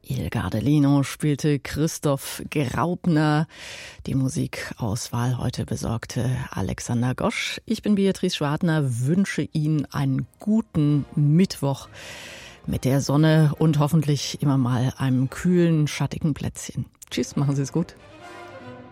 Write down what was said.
Il Gardelino spielte Christoph Graupner. Die Musikauswahl heute besorgte Alexander Gosch. Ich bin Beatrice Schwartner, wünsche Ihnen einen guten Mittwoch mit der Sonne und hoffentlich immer mal einem kühlen, schattigen Plätzchen. Tschüss, machen Sie es gut.